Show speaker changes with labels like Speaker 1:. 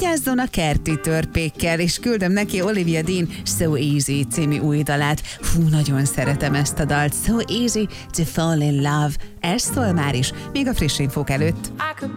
Speaker 1: vigyázzon a kerti törpékkel, és küldöm neki Olivia Dean So Easy című új dalát. Nagyon szeretem ezt a dalt. So easy to fall in love. Ez szól már is, még a friss infók előtt.